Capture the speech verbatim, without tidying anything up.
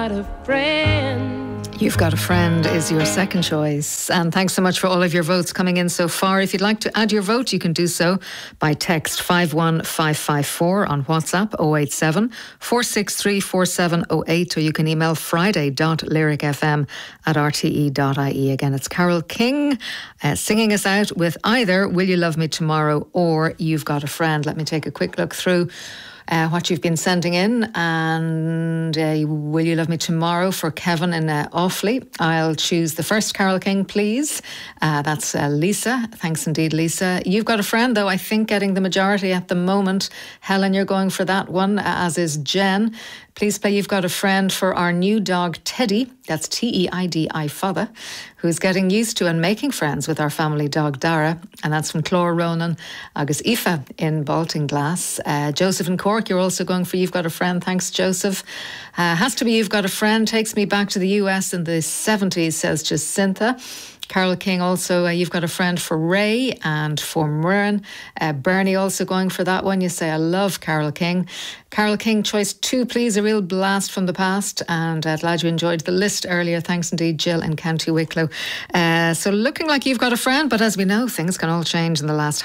got a friend. You've Got a Friend is your second choice. And thanks so much for all of your votes coming in so far. If you'd like to add your vote, you can do so by text five one five five four on WhatsApp oh eight seven, four six three, four seven oh eight, or you can email friday.lyricfm at r t e dot i e. Again, it's Carole King uh, singing us out with either Will You Love Me Tomorrow or You've Got a Friend. Let me take a quick look through Uh, what you've been sending in. And uh, Will You Love Me Tomorrow for Kevin in uh, Offaly. I'll choose the first Carole King, please. Uh, that's uh, Lisa. Thanks indeed, Lisa. You've Got a Friend, though, I think getting the majority at the moment. Helen, you're going for that one, as is Jen. Please play You've Got a Friend for our new dog, Teddy. That's T E I D I, Father, who's getting used to and making friends with our family dog, Dara. And that's from Clora Ronan, Agus Aoife in Baltinglass. Uh, Joseph in Cork, you're also going for You've Got a Friend. Thanks, Joseph. Uh, has to be You've Got a Friend. Takes me back to the U S in the seventies, says Jacinta. Carole King also, uh, You've Got a Friend for Ray and for Muireann. Uh, Bernie also going for that one. You say, I love Carole King. Carole King, choice two, please. A real blast from the past. And uh, glad you enjoyed the list earlier. Thanks indeed, Jill in County Wicklow. Uh, so looking like You've Got a Friend, but as we know, things can all change in the last